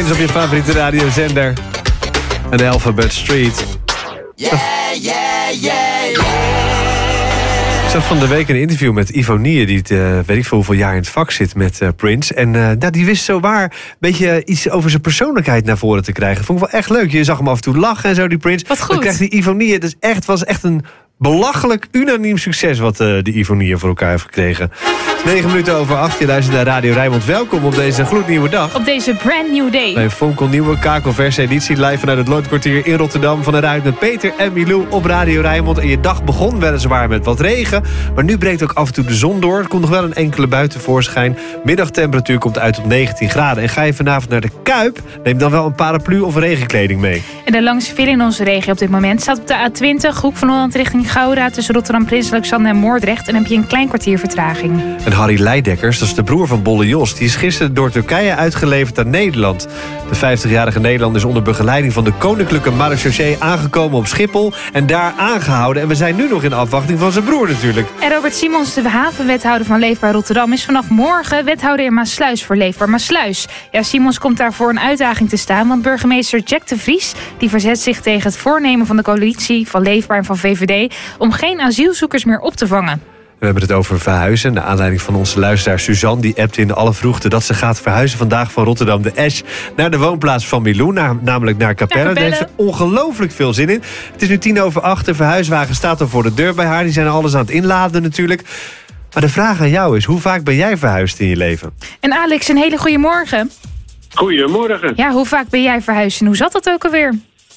Prince op je favoriete radiozender. En Alphabet Street. Yeah, yeah, yeah, yeah. Ik zag van de week een interview met Ivonie, die weet ik veel hoeveel jaar in het vak zit met Prince. En die wist zo waar een beetje iets over zijn persoonlijkheid naar voren te krijgen. Vond ik wel echt leuk. Je zag hem af en toe lachen en zo, die Prince. Wat goed. Dan krijgt die Ivonie, was echt een belachelijk unaniem succes wat die Ivonie voor elkaar heeft gekregen. 9 minuten over 8, je luistert naar Radio Rijnmond. Welkom op deze gloednieuwe dag. Op deze brand new day. Bij een fonkelnieuwe kakelverse editie live vanuit het Lootkwartier in Rotterdam. Vanuit met Peter en Milou op Radio Rijnmond. En je dag begon weliswaar met wat regen. Maar nu breekt ook af en toe de zon door. Er komt nog wel een enkele bui tevoorschijn. Middagtemperatuur komt uit op 19 graden. En ga je vanavond naar de Kuip, neem dan wel een paraplu of regenkleding mee. En de langste file in onze regio op dit moment staat op de A20... Hoek van Holland richting Gouda tussen Rotterdam, Prins Alexander en Moordrecht. En dan heb je een klein kwartier vertraging. En Harry Leidekkers, dat is de broer van Bolle Jos, die is gisteren door Turkije uitgeleverd aan Nederland. De 50-jarige Nederlander is onder begeleiding van de Koninklijke Marechaussee aangekomen op Schiphol en daar aangehouden. En we zijn nu nog in afwachting van zijn broer natuurlijk. En Robert Simons, de havenwethouder van Leefbaar Rotterdam, is vanaf morgen wethouder in Maassluis voor Leefbaar Maassluis. Ja, Simons komt daarvoor een uitdaging te staan, want burgemeester Jack de Vries die verzet zich tegen het voornemen van de coalitie van Leefbaar en van VVD om geen asielzoekers meer op te vangen. We hebben het over verhuizen. Naar aanleiding van onze luisteraar Suzanne, die appte in alle vroegte dat ze gaat verhuizen vandaag van Rotterdam de Esch naar de woonplaats van Milou, namelijk naar Capelle. Daar heeft ze ongelooflijk veel zin in. Het is nu 7:50. De verhuiswagen staat al voor de deur bij haar. Die zijn alles aan het inladen natuurlijk. Maar de vraag aan jou is, hoe vaak ben jij verhuisd in je leven? En Alex, een hele goede morgen. Goedemorgen. Ja, hoe vaak ben jij verhuisd en hoe zat dat ook alweer?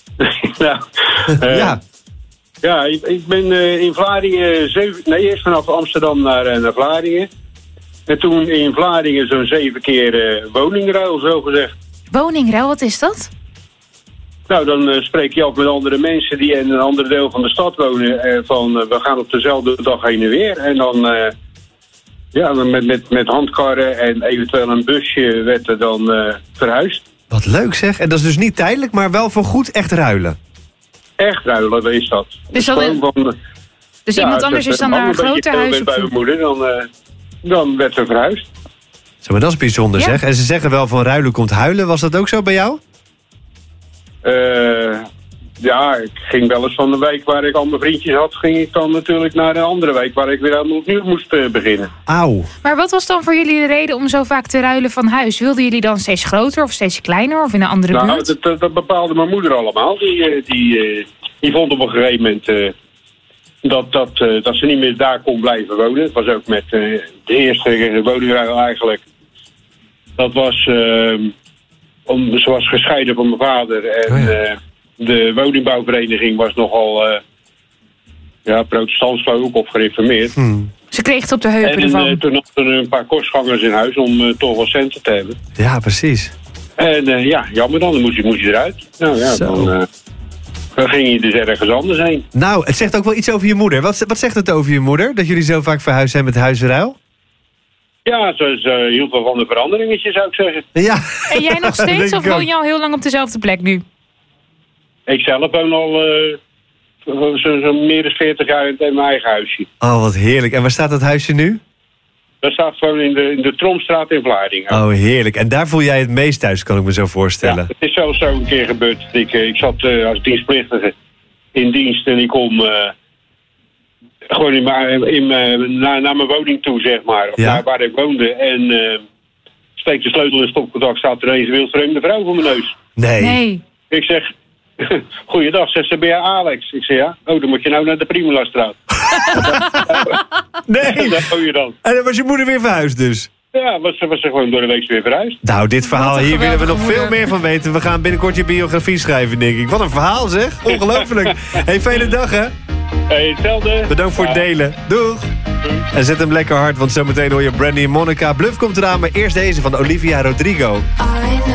Ja, ik ben in Vlaardingen, eerst vanaf Amsterdam naar Vlaardingen. En toen in Vlaardingen zo'n 7 keer woningruil, zo gezegd. Woningruil, wat is dat? Nou, dan spreek je af met andere mensen die in een ander deel van de stad wonen. Van we gaan op dezelfde dag heen en weer. En dan met handkarren en eventueel een busje werd er dan verhuisd. Wat leuk zeg. En dat is dus niet tijdelijk, maar wel voor goed echt ruilen. Echt ruilen, is dat. Dus iemand anders is dan naar een groter huis op bij mijn moeder, dan werd er verhuisd. Zo, maar dat is bijzonder zeg. En ze zeggen wel van ruilen komt huilen. Was dat ook zo bij jou? Ja, ik ging wel eens van de wijk waar ik al mijn vriendjes had, ging ik dan natuurlijk naar een andere wijk waar ik weer helemaal opnieuw moest beginnen. Auw. Maar wat was dan voor jullie de reden om zo vaak te ruilen van huis? Wilden jullie dan steeds groter of steeds kleiner of in een andere buurt? Dat bepaalde mijn moeder allemaal. Die vond op een gegeven moment dat ze niet meer daar kon blijven wonen. Het was ook met de eerste woningruil eigenlijk. Dat was, ze was gescheiden van mijn vader en de woningbouwvereniging was nogal protestants ook of gereformeerd. Ze kreeg het op de heupen ervan. En toen hadden er een paar kostgangers in huis om toch wel centen te hebben. Ja, precies. En jammer dan moest je eruit. Nou ja, dan ging je dus ergens anders heen. Nou, het zegt ook wel iets over je moeder. Wat zegt het over je moeder, dat jullie zo vaak verhuisd zijn met huisruil? Ja, ze hield wel van de veranderingetjes, zou ik zeggen. Ja. En jij nog steeds of woon je al heel lang op dezelfde plek nu? Ik zelf woon al zo'n meer dan 40 jaar in mijn eigen huisje. Oh, wat heerlijk. En waar staat dat huisje nu? Dat staat gewoon in de Tromstraat in Vlaardingen. Oh, heerlijk. En daar voel jij het meest thuis, kan ik me zo voorstellen. Ja, het is zelfs zo een keer gebeurd. Ik zat als dienstplichtige in dienst en ik kom gewoon naar mijn woning toe, zeg maar. Of naar waar ik woonde. En steek de sleutel in het stopcontact, staat er een wildvreemde vrouw voor mijn neus. Nee. Ik zeg, goeiedag, zegt ze, ben jij Alex? Ik zeg, ja. Oh, dan moet je nou naar de Primulastraat. Nee. Daar gooi je dan. En dan was je moeder weer verhuisd dus? Ja, was ze gewoon door de week weer verhuisd. Nou, dit verhaal hier willen we nog veel meer van weten. We gaan binnenkort je biografie schrijven, denk ik. Wat een verhaal zeg. Ongelooflijk. Hey, fijne dag hè. Hey, hetzelfde. Bedankt voor het delen. Doeg. En zet hem lekker hard, want zometeen hoor je Brandy en Monica. Bluff komt eraan, maar eerst deze van Olivia Rodrigo.